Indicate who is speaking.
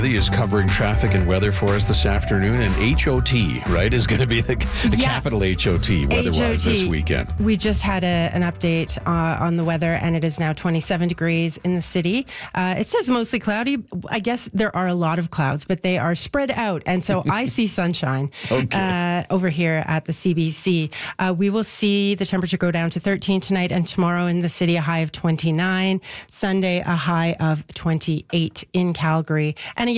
Speaker 1: He is covering traffic and weather for us this afternoon, and HOT, right, is going to be the capital HOT weather-wise this weekend.
Speaker 2: We just had an update on the weather, and it is now 27 degrees in the city. It says mostly cloudy. I guess there are a lot of clouds, but they are spread out, and so I see sunshine over here at the CBC. We will see the temperature go down to 13 tonight, and tomorrow in the city a high of 29. Sunday a high of 28 in Calgary. And